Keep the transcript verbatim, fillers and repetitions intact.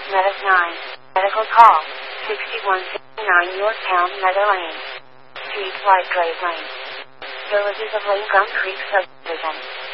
Medic nine. Medical call. sixty-one fifty-nine Yorktown Meadow Lane. Street White Glade Lane. Villages of Lane Gum Creek Subdivision.